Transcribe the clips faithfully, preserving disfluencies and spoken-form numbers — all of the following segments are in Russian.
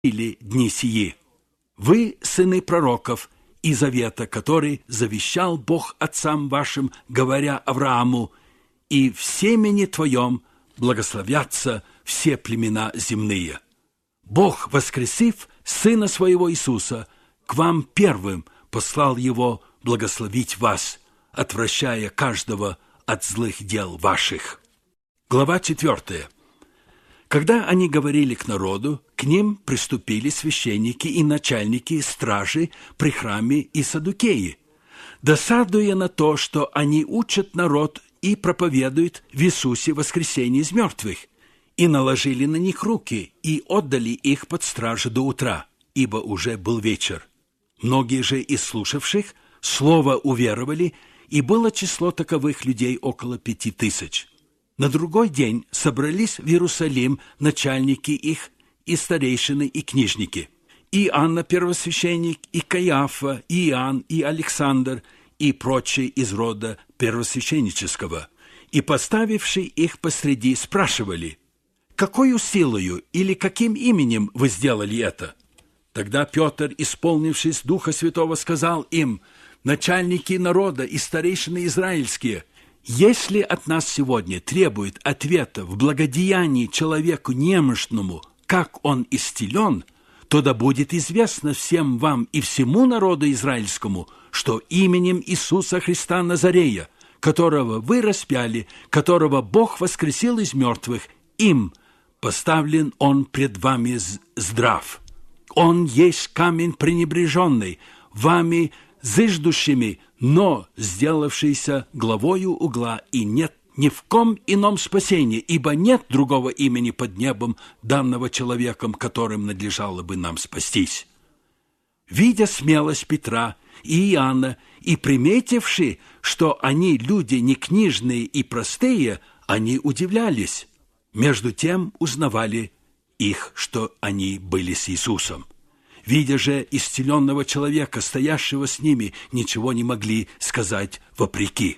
или дни сии. Вы сыны пророков и завета, который завещал Бог отцам вашим, говоря Аврааму: и в семени твоем благословятся все племена земные. Бог, воскресив Сына Своего Иисуса, к вам первым послал Его благословить вас, отвращая каждого от злых дел ваших». Глава четвертая. Когда они говорили к народу, к ним приступили священники и начальники стражи при храме и саддукеи, досадуя на то, что они учат народ и проповедуют в Иисусе воскресение из мертвых, и наложили на них руки, и отдали их под стражу до утра, ибо уже был вечер. Многие же из слушавших слово уверовали, и было число таковых людей около пяти тысяч. На другой день собрались в Иерусалим начальники их, и старейшины, и книжники, и Анна первосвященник, и Каиафа, и Иоанн, и Александр, и прочие из рода первосвященнического, и, поставившие их посреди, спрашивали: «Какою силою или каким именем вы сделали это?» Тогда Петр, исполнившись Духа Святого, сказал им: «Начальники народа и старейшины израильские, если от нас сегодня требует ответа в благодеянии человеку немощному, как он исцелен, то да будет известно всем вам и всему народу израильскому, что именем Иисуса Христа Назарея, которого вы распяли, которого Бог воскресил из мертвых, им поставлен он пред вами здрав. Он есть камень пренебреженный, вами зыждущими, но сделавшийся главою угла, и нет ни в ком ином спасения, ибо нет другого имени под небом, данного человеком, которым надлежало бы нам спастись». Видя смелость Петра и Иоанна, и приметивши, что они люди не книжные и простые, они удивлялись. Между тем узнавали их, что они были с Иисусом. Видя же исцеленного человека, стоявшего с ними, ничего не могли сказать вопреки.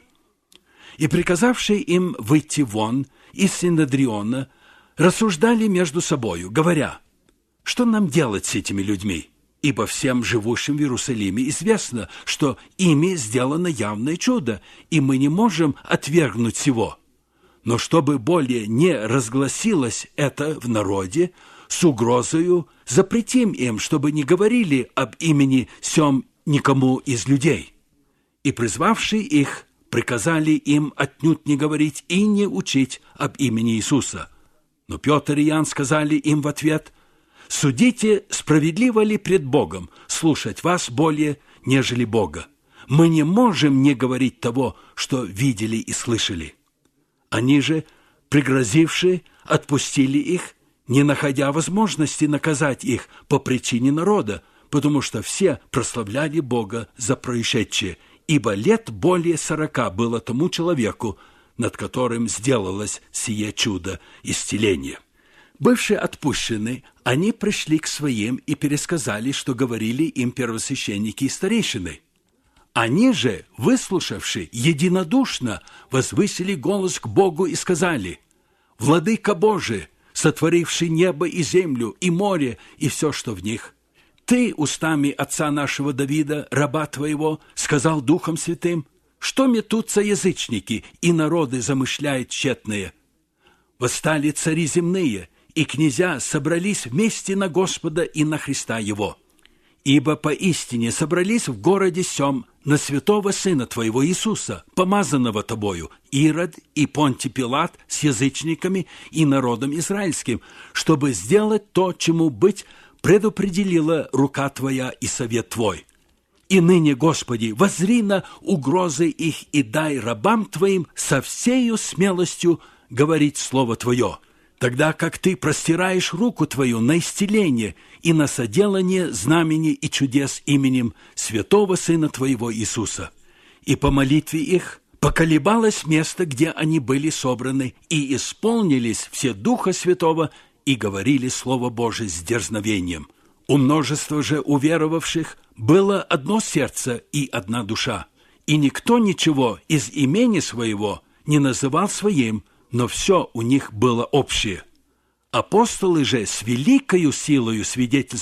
И, приказавшие им выйти вон из Синедриона, рассуждали между собою, говоря: «Что нам делать с этими людьми? Ибо всем живущим в Иерусалиме известно, что ими сделано явное чудо, и мы не можем отвергнуть сего. Но чтобы более не разгласилось это в народе, с угрозою запретим им, чтобы не говорили об имени сем никому из людей». И, призвавшие их, приказали им отнюдь не говорить и не учить об имени Иисуса. Но Петр и Иоанн сказали им в ответ: «Судите, справедливо ли пред Богом слушать вас более, нежели Бога? Мы не можем не говорить того, что видели и слышали». Они же, пригрозившие, отпустили их, не находя возможности наказать их по причине народа, потому что все прославляли Бога за происшедшее, ибо лет более сорока было тому человеку, над которым сделалось сие чудо исцеления. Бывшие отпущены, они пришли к своим и пересказали, что говорили им первосвященники и старейшины. Они же, выслушавши, единодушно возвысили голос к Богу и сказали: «Владыка Божий, сотворивший небо и землю, и море, и все, что в них, Ты устами отца нашего Давида, раба Твоего, сказал Духом Святым: что метутся язычники, и народы замышляют тщетные. Восстали цари земные, и князья собрались вместе на Господа и на Христа Его. Ибо поистине собрались в городе сем на святого Сына Твоего Иисуса, помазанного Тобою, Ирод и Понтий Пилат с язычниками и народом израильским, чтобы сделать то, чему быть предопределила рука Твоя и совет Твой. И ныне, Господи, воззри на угрозы их и дай рабам Твоим со всею смелостью говорить Слово Твое, тогда как Ты простираешь руку Твою на исцеление и на соделание знамений и чудес именем святого Сына Твоего Иисуса. И по молитве их поколебалось место, где они были собраны, и исполнились все Духа Святого, и говорили Слово Божие с дерзновением. У множества же уверовавших было одно сердце и одна душа, и никто ничего из имени своего не называл своим, но все у них было общее. Апостолы же с великою силою свидетельствовали